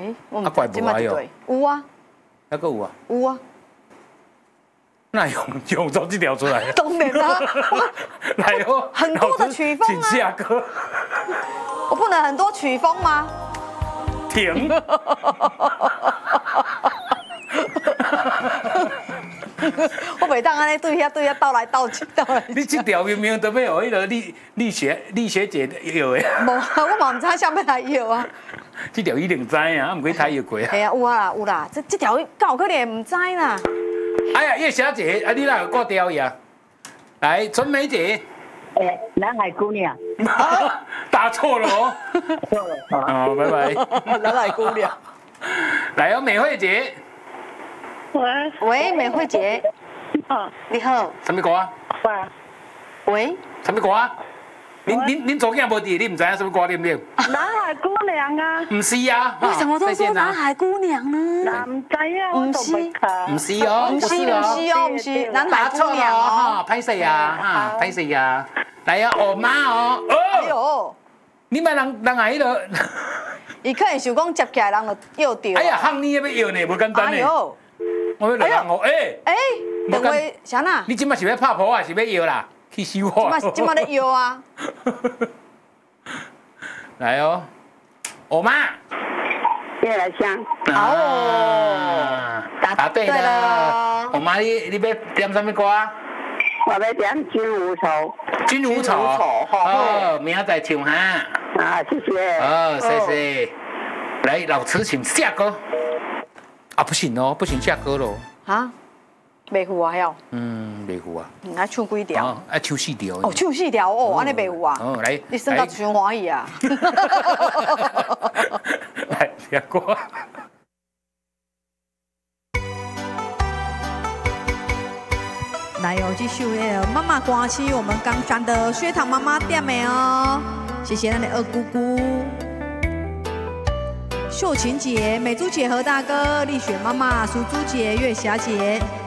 我们怪无啊哟， 有啊， 那个有啊， 有啊， 那用出这条出来， 当然啦， 来哦， 很多的曲风啊， 请下歌， 我不能很多曲风吗？ 停。 我袂当安尼对遐斗来斗去。 你这条明明都要有迄个力学姐有的。 无，我嘛唔知啥要来摇啊。 这条一定知啊，唔过睇摇过啊。 系啊，有啊啦，有啦，这条敢有可能唔知啦。 哎呀，叶小姐，啊，你哪有挂掉呀？来，陈梅姐。 南海姑娘。 答错了哦。 错了。 好，拜拜。 南海姑娘。 来哦，美惠姐。 喂，美惠姐。你好。 什么歌啊？ 喂。 什么歌啊？恁昨天无伫，你唔知影什么歌对不对？ 南海姑娘啊。 唔是啊。 为什么都说南海姑娘呢？ 唔知啊，我都袂看。 唔是哦， 唔是，南海姑娘哦，歹势啊，歹势啊。来啊，我妈哦。 哎呦， 你们人迄个。 伊可能想讲接起来人就摇掉。 哎呀，喊你要摇呢，无简单呢。 哎呦， 我要来人哦， 两位啥呐？ 你今麦是要拍婆啊，是要摇啦？去收我。 今麦在摇啊。 来哦，我妈。 夜来香。 哦， 答对了。我妈，你要点什么歌？ 我要点金乌草。 金乌草。哦，明仔再唱哈。 啊，谢谢。 哦，谢谢。来，老师请下歌。啊，不行哦，不行下歌喽。 啊？袂赴啊，要。 袂赴啊。 爱唱几条？ 爱唱4条。 哦，唱4条哦，安尼袂赴啊。 哦，来。 你算到真欢喜啊。 来，下歌。 来哦，这首妈妈歌是我们冈山的血糖妈妈点的哦，谢谢咱的二姑姑秀琴姐、美珠姐、何大哥、丽雪妈妈、苏珠姐、月霞姐。